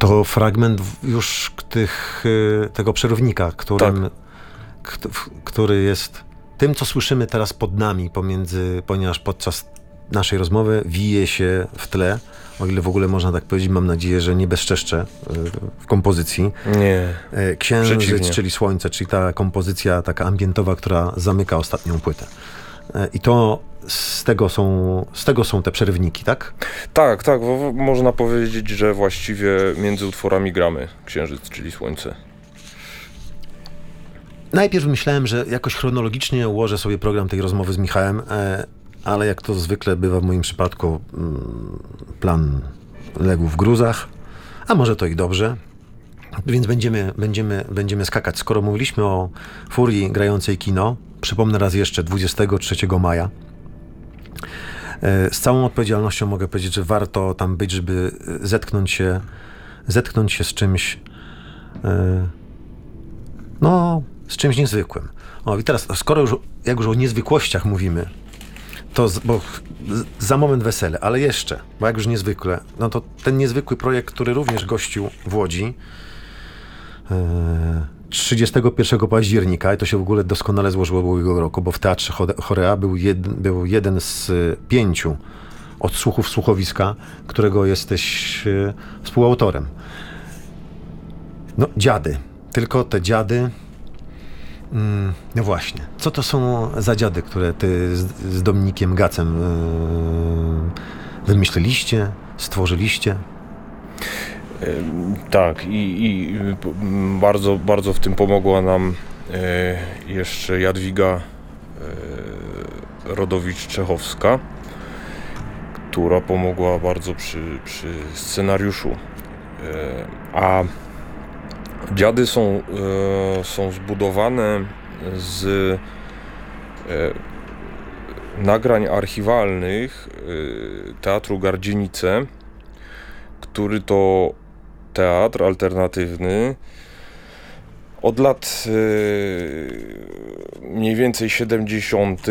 To fragment już tego przerywnika, który jest tym, co słyszymy teraz pod nami, ponieważ podczas naszej rozmowy wije się w tle, o ile w ogóle można tak powiedzieć, mam nadzieję, że nie bezczeszczę w kompozycji. Nie. Księżyc, Przeciwnie. czyli słońce, czyli ta kompozycja taka ambientowa, która zamyka ostatnią płytę. I to z tego są te przerywniki, tak? Tak, bo można powiedzieć, że właściwie między utworami gramy Księżyc, czyli słońce. Najpierw myślałem, że jakoś chronologicznie ułożę sobie program tej rozmowy z Michałem, ale jak to zwykle bywa w moim przypadku, plan legł w gruzach, a może to i dobrze, więc będziemy skakać. Skoro mówiliśmy o Furii grającej kino, przypomnę raz jeszcze 23 maja. Z całą odpowiedzialnością mogę powiedzieć, że warto tam być, żeby zetknąć się z czymś, z czymś niezwykłym. I teraz, jak już o niezwykłościach mówimy, to bo za moment wesele, ale jeszcze, bo jak już niezwykle, no to ten niezwykły projekt, który również gościł w Łodzi 31 października, i to się w ogóle doskonale złożyło ubiegłego roku, bo w Teatrze Chorea był jeden z 5 odsłuchów słuchowiska, którego jesteś współautorem. Dziady. Tylko te dziady. No właśnie. Co to są za dziady, które ty z Dominikiem Gacem wymyśliliście, stworzyliście? Tak, i bardzo, bardzo w tym pomogła nam jeszcze Jadwiga Rodowicz-Czechowska, która pomogła bardzo przy scenariuszu. A dziady są zbudowane z nagrań archiwalnych Teatru Gardzienice, który to teatr alternatywny od lat mniej więcej 70.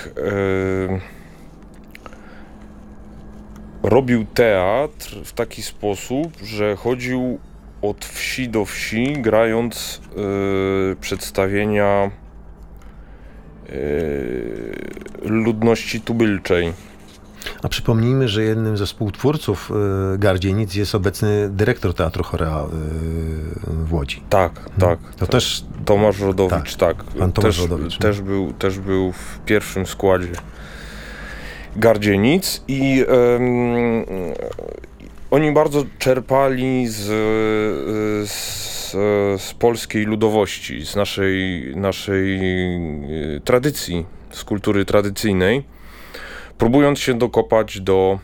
Robił teatr w taki sposób, że chodził od wsi do wsi, grając przedstawienia ludności tubylczej. A przypomnijmy, że jednym ze współtwórców Gardzienic jest obecny dyrektor Teatru Chorea w Łodzi. Tak. To też Tomasz Rodowicz, tak. Pan Tomasz Rodowicz. Też był w pierwszym składzie Gardzienic i oni bardzo czerpali z polskiej ludowości, z naszej tradycji, z kultury tradycyjnej, próbując się dokopać do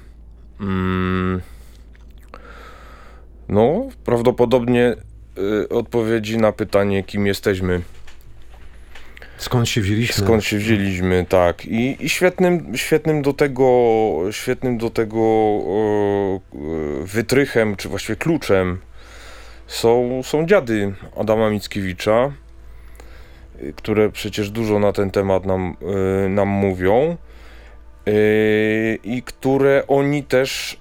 prawdopodobnie odpowiedzi na pytanie, kim jesteśmy. Skąd się wzięliśmy, tak. I świetnym do tego wytrychem, czy właściwie kluczem są dziady Adama Mickiewicza, które przecież dużo na ten temat nam mówią. I które oni też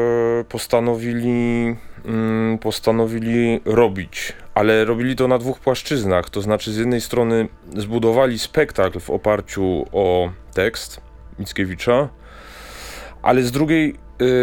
postanowili robić, ale robili to na 2 płaszczyznach, to znaczy z jednej strony zbudowali spektakl w oparciu o tekst Mickiewicza, ale z drugiej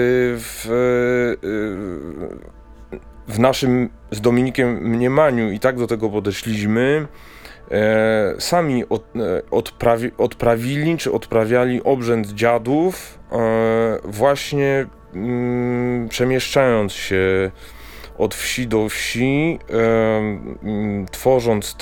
w naszym z Dominikiem mniemaniu i tak do tego podeszliśmy, sami odprawili czy odprawiali obrzęd dziadów, właśnie przemieszczając się od wsi do wsi, tworząc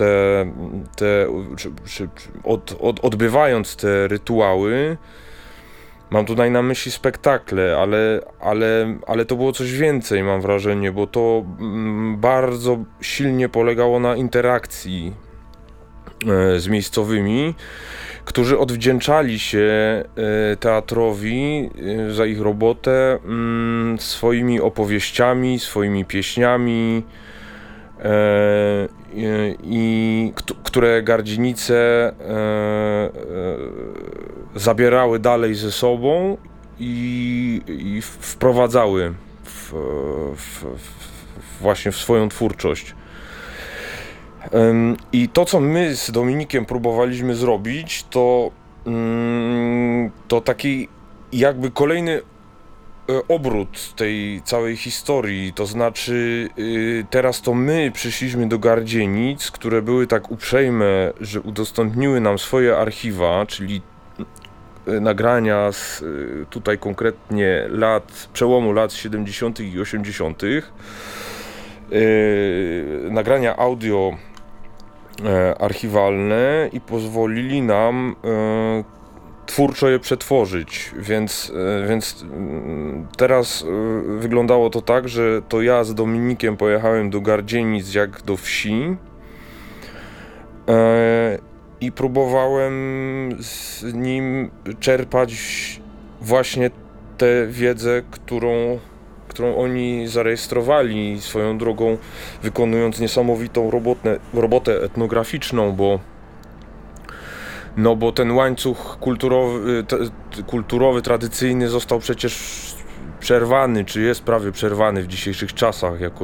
odbywając te rytuały. Mam tutaj na myśli spektakle, ale to było coś więcej, mam wrażenie, bo to bardzo silnie polegało na interakcji z miejscowymi, którzy odwdzięczali się teatrowi za ich robotę swoimi opowieściami, swoimi pieśniami, które Gardzienice zabierały dalej ze sobą i wprowadzały właśnie w swoją twórczość. I to, co my z Dominikiem próbowaliśmy zrobić, to taki jakby kolejny obrót tej całej historii, to znaczy teraz to my przyszliśmy do Gardzienic, które były tak uprzejme, że udostępniły nam swoje archiwa, czyli nagrania z tutaj konkretnie przełomu lat 70. i 80., nagrania audio archiwalne i pozwolili nam twórczo je przetworzyć, więc teraz wyglądało to tak, że to ja z Dominikiem pojechałem do Gardzienic jak do wsi i próbowałem z nim czerpać właśnie tę wiedzę, którą oni zarejestrowali swoją drogą, wykonując niesamowitą robotę etnograficzną, bo ten łańcuch kulturowy, tradycyjny został przecież przerwany, czy jest prawie przerwany w dzisiejszych czasach, jako